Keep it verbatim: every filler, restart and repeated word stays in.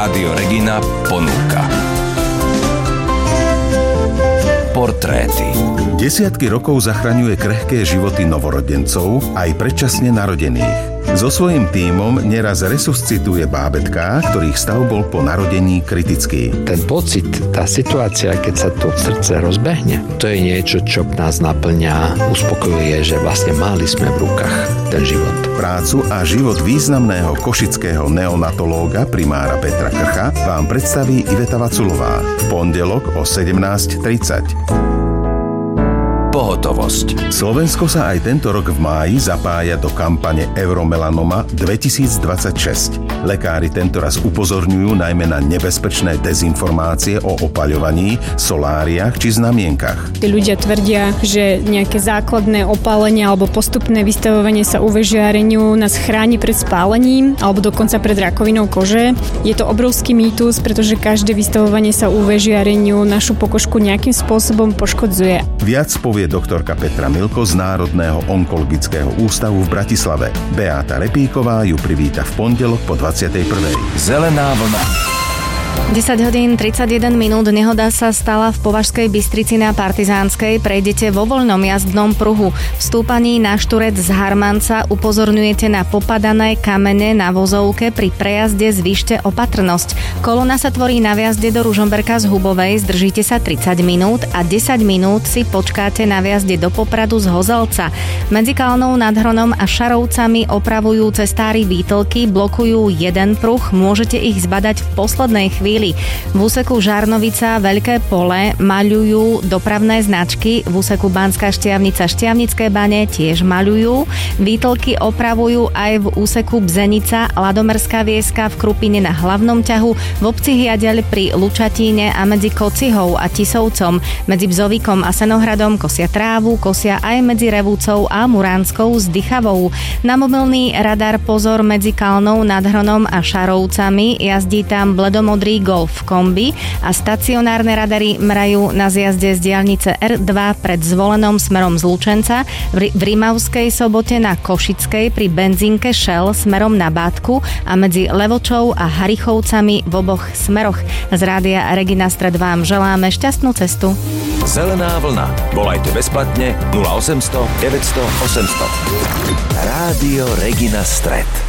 Rádio Regina ponúka portréty. Desiatky rokov zachraňuje krehké životy novorodencov aj predčasne narodených. So svojím tímom neraz resuscituje bábätká, ktorých stav bol po narodení kritický. Ten pocit, tá situácia, keď sa to srdce rozbehne, to je niečo, čo nás naplňa, uspokojuje, že vlastne mali sme v rukách ten život. Prácu a život významného košického neonatológa primára Petra Krcha vám predstaví Iveta Vaculová v pondelok o sedemnásť tridsať. Pohotovosť. Slovensko sa aj tento rok v máji zapája do kampane Euromelanoma dvetisícdvadsaťšesť. Lekári tentoraz upozorňujú najmä na nebezpečné dezinformácie o opaľovaní, soláriách či znamienkach. Tí ľudia tvrdia, že nejaké základné opálenie alebo postupné vystavovanie sa ú vé žiareniu nás chráni pred spálením alebo dokonca pred rakovinou kože. Je to obrovský mýtus, pretože každé vystavovanie sa ú vé žiareniu našu pokožku nejakým spôsobom poškodzuje. Viac povie doktorka Petra Milko z Národného onkologického ústavu v Bratislave. Beáta Repíková ju privíta v pondelok po dvadsiatej prvej. Zelená vlna. desať hodín tridsaťjeden minút. Nehoda sa stala v Považskej Bystrici na Partizánskej. Prejdete vo voľnom jazdnom pruhu. V stúpaní na Šturec z Harmanca upozorňujete na popadané kamene na vozovke. Pri prejazde zvýšte opatrnosť. Kolona sa tvorí na vjazde do Ružomberka z Hubovej. Zdržíte sa tridsať minút a desať minút si počkáte na vjazde do Popradu z Hozelca. Medzi Kalnou nad Hronom a Šarovcami opravujú cestári výtlky, blokujú jeden pruh. Môžete ich zbadať v poslednej chvíli. V úseku Žarnovica Veľké Pole maľujú dopravné značky, v úseku Banská Štiavnica Štiavnické Bane tiež maľujú. Výtlky opravujú aj v úseku Bzenica Ladomerská Vieska v Krupine na hlavnom ťahu, v obci Hiadeľ pri Lučatíne a medzi Kocihou a Tisovcom. Medzi Bzovíkom a Senohradom kosia trávu, kosia aj medzi Revúcou a Muránskou s Dychavou. Na mobilný radar pozor medzi Kalnou nad Hronom a Šarovcami, jazdí tam bledomodrý Golf kombi a stacionárne radary mrajú na zjazde z diaľnice er dva pred Zvolenom smerom z Lučenca, v Rimavskej Sobote na Košickej pri benzínke Shell smerom na Bátku a medzi Levočou a Harichovcami v oboch smeroch. Z rádia Regina Stred vám želáme šťastnú cestu. Zelená vlna. Volajte bezplatne nula osemsto deväťsto osemsto. Rádio Regina Stred.